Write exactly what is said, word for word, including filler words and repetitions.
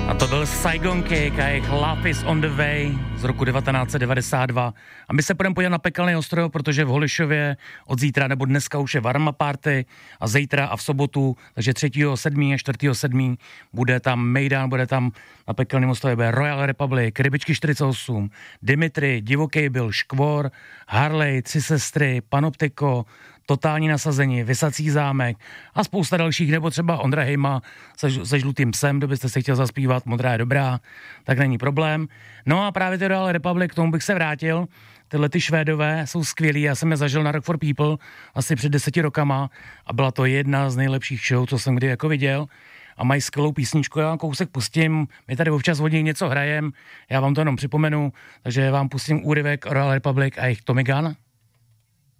A to byl Saigon Kick a jejich Love is on the way z roku devatenáct set devadesát dva. A my se půjdeme podívat na Pekelný ostrov, protože v Holišově od zítra nebo dneska už je Varma Party a zítra a v sobotu, takže třetího sedmého a čtvrtého sedmého bude tam Mejdan, bude tam na Pekelném ostrově bude Royal Republic, Rybičky čtyřicet osm, Dimitri, Divoký byl, Škvor, Harley, Tři sestry, Panoptiko, Totální nasazení, Vysací zámek a spousta dalších, nebo třeba Ondra Hejma se, se žlutým psem, kdybyste se chtěl zaspívat, Modrá je dobrá, tak není problém. No a právě ty Royal Republic, k tomu bych se vrátil. Tyhle ty Švédové jsou skvělí, já jsem je zažil na Rock for People asi před deseti rokama a byla to jedna z nejlepších show, co jsem kdy jako viděl. A mají skvělou písničku, já vám kousek pustím, my tady občas od nich něco hrajem, já vám to jenom připomenu, takže vám pustím úryvek Royal Republic a jejich Tommy Gun.